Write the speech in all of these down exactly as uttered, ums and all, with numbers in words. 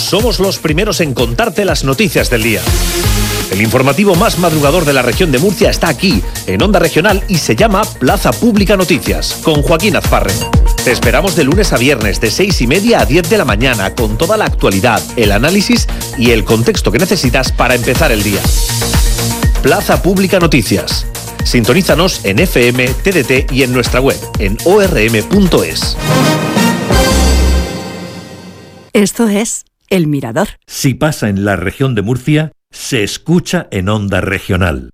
somos los primeros en contarte las noticias del día. El informativo más madrugador de la región de Murcia está aquí, en Onda Regional, y se llama Plaza Pública Noticias, con Joaquín Azparre. Te esperamos de lunes a viernes, de seis y media a diez de la mañana, con toda la actualidad, el análisis y el contexto que necesitas para empezar el día. Plaza Pública Noticias. Sintonízanos en F M, T D T y en nuestra web, en o r m punto es. Esto es El Mirador. Si pasa en la región de Murcia, se escucha en Onda Regional.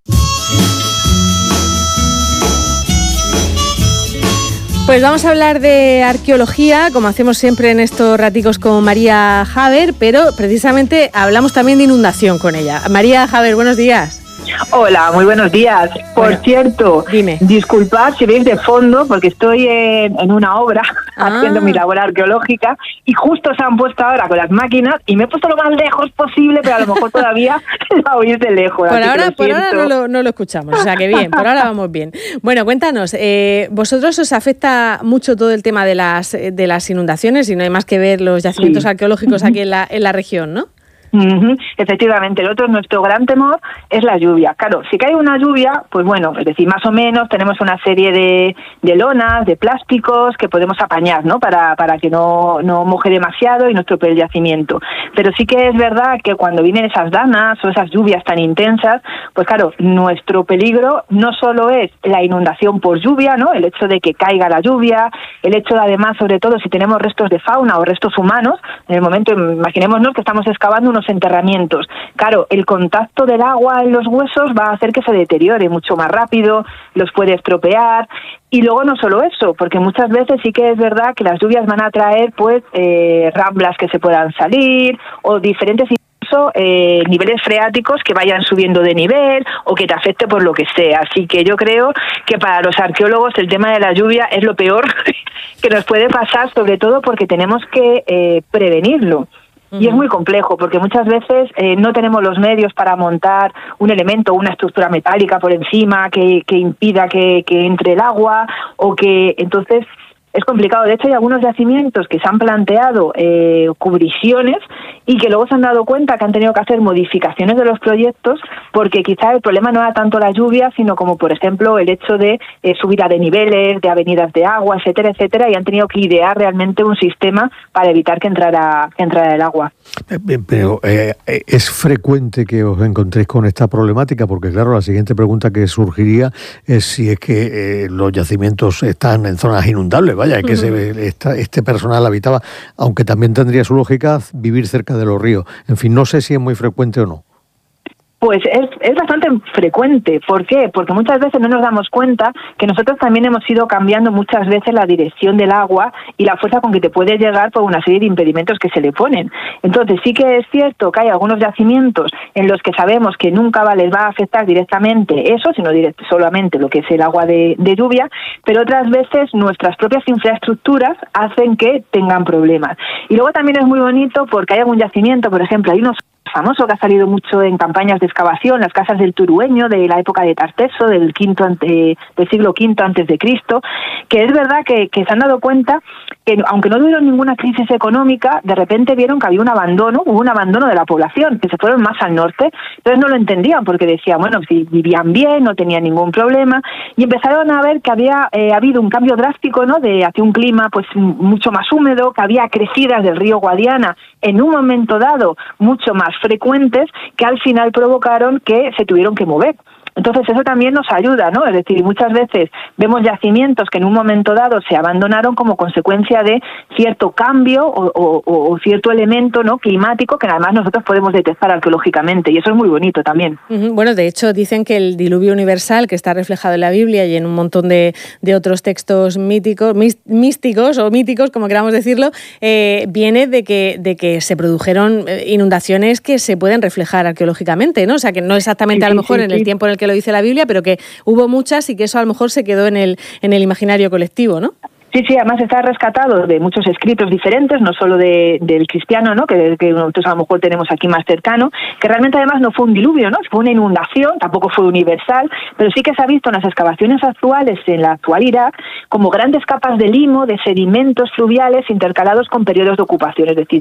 Pues vamos a hablar de arqueología, como hacemos siempre en estos raticos con María Javer, pero precisamente hablamos también de inundación con ella. María Javer, buenos días. Hola, muy buenos días. Por bueno, cierto, dime. Disculpad si veis de fondo, porque estoy en, en una obra ah. haciendo mi labor arqueológica y justo se han puesto ahora con las máquinas y me he puesto lo más lejos posible, pero a lo mejor todavía la oís de lejos. Por ahora, por ahora no, lo, no lo escuchamos, o sea que bien, por ahora vamos bien. Bueno, cuéntanos, eh, ¿vosotros os afecta mucho todo el tema de las, de las inundaciones y no hay más que ver los yacimientos sí. arqueológicos aquí en la, en la región, ¿no? Uh-huh. Efectivamente, el otro, nuestro gran temor es la lluvia. Claro, si cae una lluvia, pues bueno, es decir, más o menos tenemos una serie de, de lonas, de plásticos que podemos apañar, ¿no? Para, para que no, no moje demasiado y no estropee el yacimiento. Pero sí que es verdad que cuando vienen esas danas o esas lluvias tan intensas, pues claro, nuestro peligro no solo es la inundación por lluvia, ¿no? El hecho de que caiga la lluvia, el hecho de además, sobre todo, si tenemos restos de fauna o restos humanos, en el momento, imaginémonos que estamos excavando unos enterramientos. Claro, el contacto del agua en los huesos va a hacer que se deteriore mucho más rápido, los puede estropear. Y luego no solo eso, porque muchas veces sí que es verdad que las lluvias van a traer pues eh, ramblas que se puedan salir o diferentes incluso eh, niveles freáticos que vayan subiendo de nivel o que te afecte por lo que sea. Así que yo creo que para los arqueólogos el tema de la lluvia es lo peor que nos puede pasar, sobre todo porque tenemos que eh, prevenirlo. Y es muy complejo, porque muchas veces eh, no tenemos los medios para montar un elemento, una estructura metálica por encima que, que impida que, que entre el agua, o que entonces es complicado. De hecho, hay algunos yacimientos que se han planteado eh, cubriciones y que luego se han dado cuenta que han tenido que hacer modificaciones de los proyectos porque quizá el problema no era tanto la lluvia, sino como, por ejemplo, el hecho de eh, subida de niveles, de avenidas de agua, etcétera, etcétera, y han tenido que idear realmente un sistema para evitar que entrara, que entrara el agua. Pero eh, es frecuente que os encontréis con esta problemática, porque claro, la siguiente pregunta que surgiría es si es que eh, los yacimientos están en zonas inundables. Vaya, es que se, esta, este personal habitaba, aunque también tendría su lógica, vivir cerca de los ríos. En fin, no sé si es muy frecuente o no. Pues es, es bastante frecuente. ¿Por qué? Porque muchas veces no nos damos cuenta que nosotros también hemos ido cambiando muchas veces la dirección del agua y la fuerza con que te puede llegar por una serie de impedimentos que se le ponen. Entonces sí que es cierto que hay algunos yacimientos en los que sabemos que nunca va, les va a afectar directamente eso, sino direct- solamente lo que es el agua de, de lluvia, pero otras veces nuestras propias infraestructuras hacen que tengan problemas. Y luego también es muy bonito porque hay algún yacimiento, por ejemplo, hay unos famoso que ha salido mucho en campañas de excavación, las casas del Turueño, de la época de Tarteso, del quinto ante, del siglo quinto antes de Cristo, que es verdad que, que se han dado cuenta que aunque no tuvieron ninguna crisis económica, de repente vieron que había un abandono, hubo un abandono de la población, que se fueron más al norte, entonces no lo entendían porque decían, bueno, si vivían bien, no tenían ningún problema, y empezaron a ver que había eh, habido un cambio drástico, ¿no?, de hacia un clima pues mucho más húmedo, que había crecidas del río Guadiana en un momento dado mucho más frecuentes, que al final provocaron que se tuvieron que mover. Entonces eso también nos ayuda, ¿no? Es decir, muchas veces vemos yacimientos que en un momento dado se abandonaron como consecuencia de cierto cambio o, o, o cierto elemento, ¿no?, climático que además nosotros podemos detectar arqueológicamente, y eso es muy bonito también. Uh-huh. Bueno, de hecho dicen que el diluvio universal, que está reflejado en la Biblia y en un montón de, de otros textos míticos, místicos o míticos, como queramos decirlo, eh, viene de que, de que se produjeron inundaciones que se pueden reflejar arqueológicamente, ¿no? O sea, que no exactamente sí, a lo mejor sí, sí, en el sí. tiempo en el que lo dice la Biblia, pero que hubo muchas y que eso a lo mejor se quedó en el en el imaginario colectivo, ¿no? Sí, sí, además está rescatado de muchos escritos diferentes, no solo de, del cristiano, ¿no?, que, que nosotros a lo mejor tenemos aquí más cercano, que realmente además no fue un diluvio, ¿no?, fue una inundación, tampoco fue universal, pero sí que se ha visto en las excavaciones actuales en la actualidad como grandes capas de limo, de sedimentos fluviales intercalados con periodos de ocupación, es decir,